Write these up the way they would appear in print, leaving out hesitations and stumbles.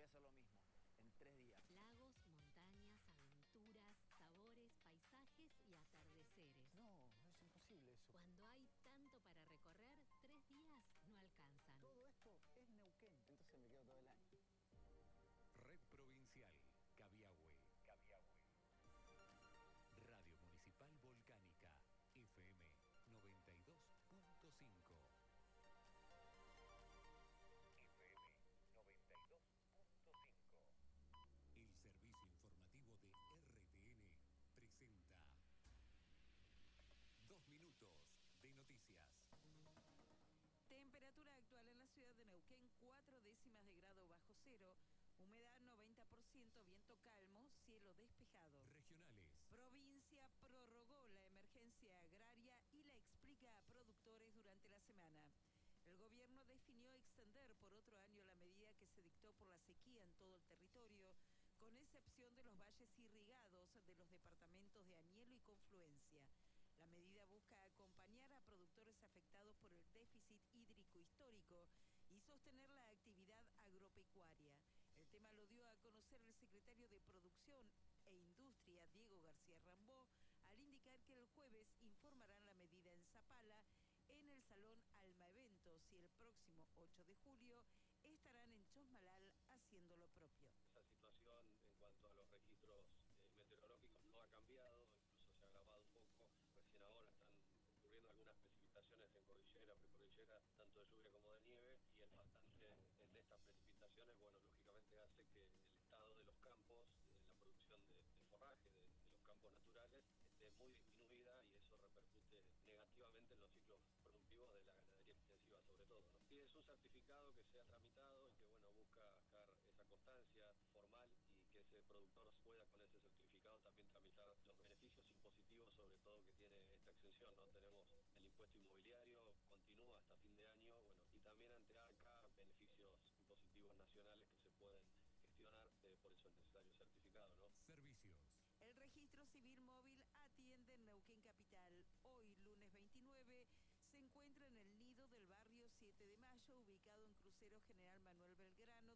hacer lo mismo, en 3 días. Lagos, montañas, aventuras, sabores, paisajes y atardeceres. No, es imposible eso. Cuando hay tanto para recorrer, 3 días no alcanzan. Todo esto es Neuquén, entonces me quedo todo el año. Red Provincial, Cabiahue. Radio Municipal Volcánica, FM 92.5. FM 92.5. El servicio informativo de RTN presenta 2 minutos de noticias. Temperatura actual en la ciudad de Neuquén, 4 décimas de grado bajo cero. Humedad 90%, viento calmo, cielo despejado. Regionales. Provincia prorrogó la emergencia agraria y la explica a productores durante la semana. El gobierno definió extender por otro año la medida que se dictó por la sequía en todo el territorio, con excepción de los valles irrigados de los departamentos de Añelo y Confluencia. La medida busca acompañar a productores afectados por el déficit hídrico histórico y sostener la actividad agropecuaria. El tema lo dio a conocer el secretario de Producción e Industria, Diego García Rambó, al indicar que el jueves informarán la medida en Zapala, en el Salón Alma Eventos, y el próximo 8 de julio estarán en Chosmalal haciendo lo propio. Esa situación en cuanto a los registros meteorológicos no ha cambiado, incluso se ha agravado un poco. Recién ahora están ocurriendo algunas precipitaciones en cordillera, precordillera, tanto de lluvia como de nieve, y el bastante en estas precipitaciones, bueno, lógicamente hace que el estado de los campos, la producción de forraje, de los campos naturales, esté muy disminuida, y eso repercute negativamente en los ciclos productivos de la ganadería extensiva sobre todo, ¿no? Y es un certificado que se ha tramitado y que, bueno, busca buscar esa constancia formal y que ese productor pueda con ese certificado también tramitar los beneficios impositivos, sobre todo que tiene esta exención, ¿no? Tenemos el impuesto inmobiliario, continúa hasta fin de año, bueno, y también ante ACA beneficios impositivos nacionales que se pueden gestionar, por eso es necesario certificado, ¿no? Servicios. El registro civil móvil atiende en Neuquén Capital. Hoy, lunes 29, se encuentra en el nido del barrio 7 de Mayo, ubicado en Crucero General Manuel Belgrano,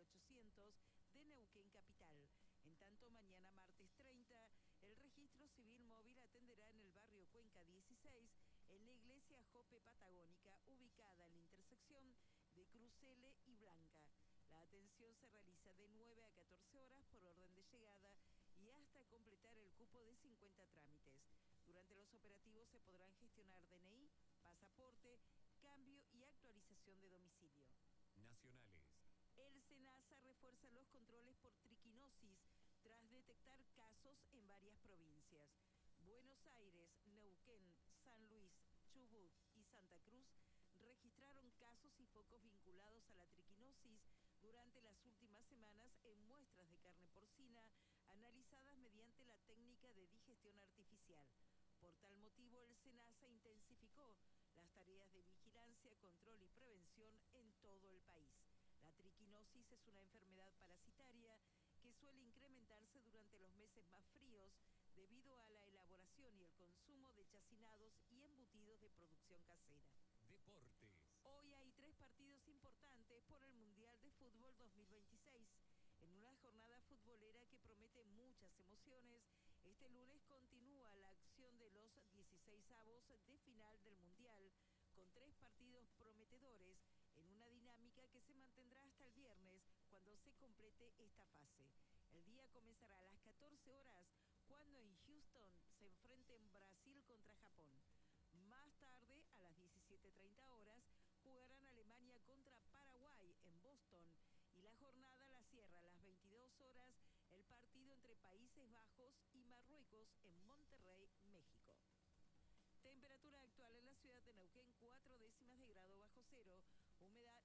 2800, de Neuquén Capital. En tanto, mañana martes 30, el registro civil móvil atenderá en el barrio Cuenca 16, en la iglesia Jope Patagónica, ubicada en la intersección de Crucele y Blanca. La atención se realiza de 9 a 14 horas por orden de llegada y hasta completar el cupo de 50 trámites. Durante los operativos se podrán gestionar DNI, pasaporte, cambio y actualización de domicilio. Nacionales. El SENASA refuerza los controles por triquinosis tras detectar casos en varias provincias. Buenos Aires, Neuquén, San Luis, Chubut y Santa Cruz registraron casos y focos vinculados a la triquinosis durante las últimas semanas en muestras de carne porcina analizadas mediante la técnica de digestión artificial. Por tal motivo, el SENASA intensificó las tareas de vigilancia, control y prevención en todo el país. La triquinosis es una enfermedad parasitaria que suele incrementarse durante los meses más fríos debido a la elaboración y el consumo de chacinados y embutidos de producción casera. Deportes. Hoy hay 3 partidos importantes por el Mundial de Fútbol 2026. En una jornada futbolera que promete muchas emociones, este lunes continúa la acción de los 16avos de final del Mundial, con 3 partidos prometedores en una dinámica que se mantendrá hasta el viernes, cuando se complete esta fase. El día comenzará a las 14 horas, cuando en Houston se enfrenten Brasil contra Japón. Más tarde, a las 17:30 horas, jugarán Alemania contra Paraguay en Boston, y la jornada la cierra a las 22 horas el partido entre Países Bajos y Marruecos en Monterrey, México. Temperatura actual en la ciudad de Neuquén, 4 décimas de grado bajo cero, humedad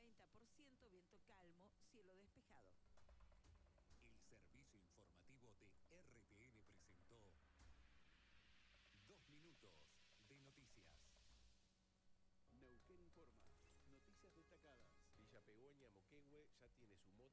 90%, viento calmo, cielo despejado. El servicio informativo de RTN presentó 2 minutos de noticias. Neuquén informa. Noticias destacadas. Villa Pegoña, Moquehue, ya tiene su moto